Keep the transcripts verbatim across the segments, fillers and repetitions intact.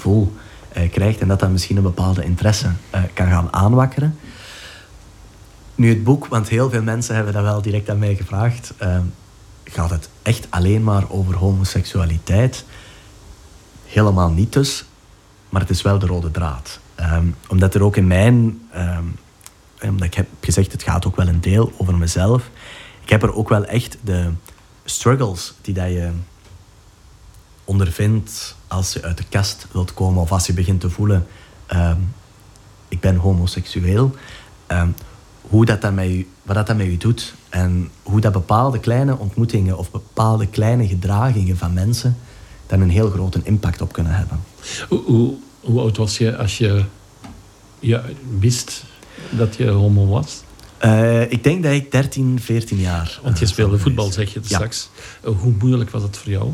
gevoel uh, krijgt en dat dat misschien een bepaalde interesse uh, kan gaan aanwakkeren. Nu het boek, want heel veel mensen hebben dat wel direct aan mij gevraagd, uh, gaat het echt alleen maar over homoseksualiteit? Helemaal niet dus, maar het is wel de rode draad. Um, omdat er ook in mijn... Um, omdat ik heb gezegd, het gaat ook wel een deel over mezelf. Ik heb er ook wel echt de struggles die dat je ondervindt als je uit de kast wilt komen of als je begint te voelen, um, ik ben homoseksueel. Um, hoe dat dat met u, wat dat, dat met u doet en hoe dat bepaalde kleine ontmoetingen of bepaalde kleine gedragingen van mensen dan een heel grote impact op kunnen hebben. Hoe, hoe, hoe oud was je als je ja, wist dat je homo was? Uh, ik denk dat ik dertien, veertien jaar... Want je uh, speelde voetbal, zeg je het ja. straks. Uh, hoe moeilijk was het voor jou?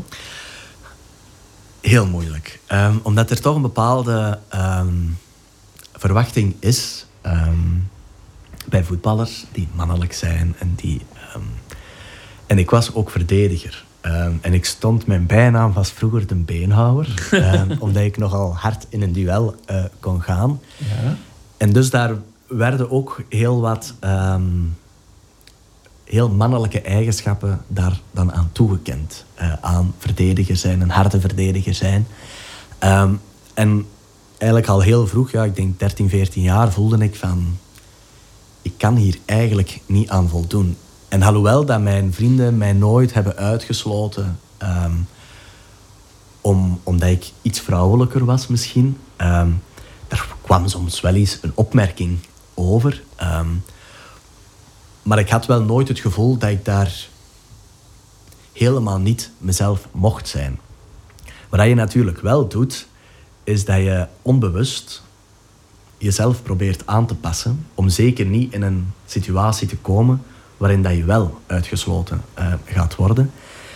Heel moeilijk. Um, omdat er toch een bepaalde um, verwachting is um, bij voetballers die mannelijk zijn. En, die, um, en ik was ook verdediger. Um, en ik stond, mijn bijnaam was vroeger de beenhouwer. um, omdat ik nogal hard in een duel uh, kon gaan. Ja. En dus daar werden ook heel wat um, heel mannelijke eigenschappen daar dan aan toegekend. Uh, aan verdediger zijn, een harde verdediger zijn. Um, en eigenlijk al heel vroeg, ja, ik denk dertien, veertien jaar, voelde ik van... Ik kan hier eigenlijk niet aan voldoen. En alhoewel dat mijn vrienden mij nooit hebben uitgesloten... Um, om, omdat ik iets vrouwelijker was misschien... Um, er kwam soms wel eens een opmerking over. Um, maar ik had wel nooit het gevoel dat ik daar helemaal niet mezelf mocht zijn. Wat je natuurlijk wel doet, is dat je onbewust jezelf probeert aan te passen om zeker niet in een situatie te komen waarin dat je wel uitgesloten uh, gaat worden.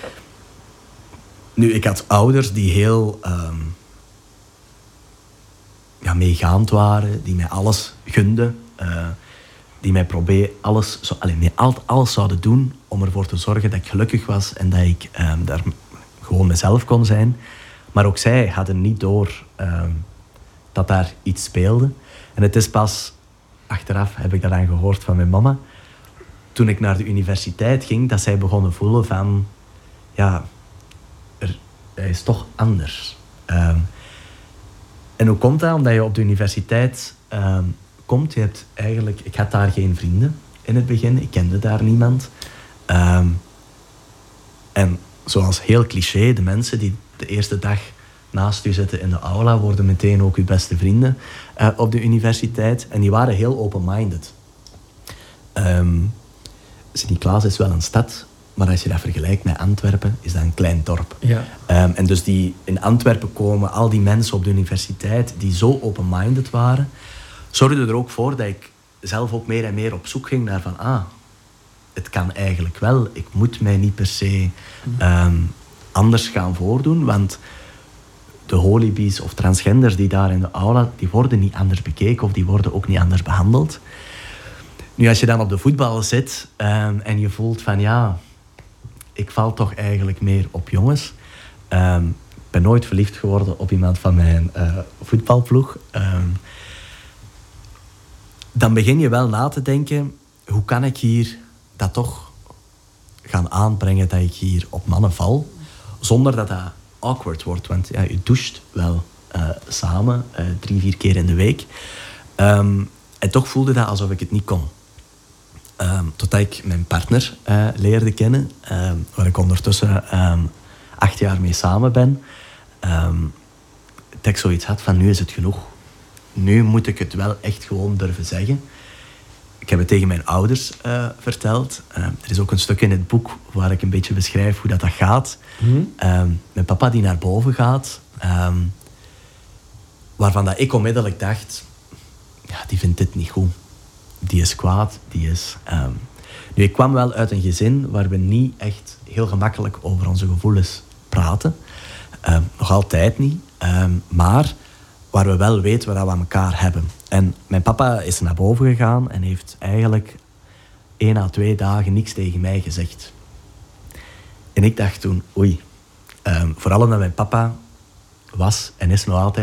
Nu, ik had ouders die heel... Um, Ja, meegaand waren, die mij alles gunden, uh, die mij probeer alles, zo, allez, mij al, alles zouden doen om ervoor te zorgen dat ik gelukkig was en dat ik um, daar gewoon mezelf kon zijn. Maar ook zij hadden niet door um, dat daar iets speelde. En het is pas achteraf, heb ik dat dan gehoord van mijn mama, toen ik naar de universiteit ging, dat zij begonnen voelen van, ja, er, hij is toch anders. Um, En hoe komt dat? Omdat je op de universiteit um, komt. Je hebt eigenlijk... Ik had daar geen vrienden in het begin. Ik kende daar niemand. Um, en zoals heel cliché, de mensen die de eerste dag naast u zitten in de aula worden meteen ook uw beste vrienden uh, op de universiteit. En die waren heel open-minded. Um, Sint-Niklaas is wel een stad, maar als je dat vergelijkt met Antwerpen, is dat een klein dorp. Ja. Um, en dus die, in Antwerpen komen al die mensen op de universiteit die zo open-minded waren, zorgde er ook voor dat ik zelf ook meer en meer op zoek ging naar van, ah, het kan eigenlijk wel. Ik moet mij niet per se um, anders gaan voordoen, want de holibies of transgenders die daar in de aula, die worden niet anders bekeken of die worden ook niet anders behandeld. Nu, als je dan op de voetbal zit um, en je voelt van, ja, ik val toch eigenlijk meer op jongens. Um, ik ben nooit verliefd geworden op iemand van mijn uh, voetbalploeg. Um, dan begin je wel na te denken, hoe kan ik hier dat toch gaan aanbrengen dat ik hier op mannen val, zonder dat dat awkward wordt. Want ja, je doucht wel uh, samen, uh, drie, vier keer in de week. Um, en toch voelde dat alsof ik het niet kon. Um, totdat ik mijn partner uh, leerde kennen, um, waar ik ondertussen um, acht jaar mee samen ben. Um, dat ik zoiets had van, nu is het genoeg. Nu moet ik het wel echt gewoon durven zeggen. Ik heb het tegen mijn ouders uh, verteld. Uh, er is ook een stuk in het boek waar ik een beetje beschrijf hoe dat, dat gaat. Mm-hmm. Um, mijn papa die naar boven gaat, um, waarvan dat ik onmiddellijk dacht, ja, die vindt dit niet goed. Die is kwaad, die is... Um... Nu, ik kwam wel uit een gezin waar we niet echt heel gemakkelijk over onze gevoelens praten. Um, nog altijd niet. Um, maar waar we wel weten wat we aan elkaar hebben. En mijn papa is naar boven gegaan en heeft eigenlijk één à twee dagen niks tegen mij gezegd. En ik dacht toen, oei. Um, vooral omdat mijn papa was en is nog altijd